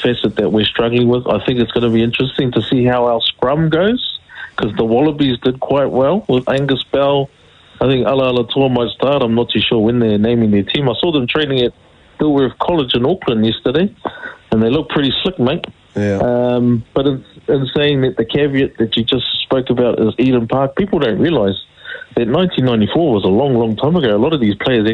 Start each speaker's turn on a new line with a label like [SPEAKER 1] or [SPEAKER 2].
[SPEAKER 1] facet that we're struggling with. I think it's going to be interesting to see how our scrum goes, because the Wallabies did quite well with Angus Bell. I think Ala Alatoa might start. I'm not too sure when they're naming their team. I saw them training at Dilworth College in Auckland yesterday, and they look pretty slick, mate.
[SPEAKER 2] Yeah.
[SPEAKER 1] But in saying that, the caveat that you just spoke about is Eden Park. People don't realise that 1994 was a long, long time ago. A lot of these players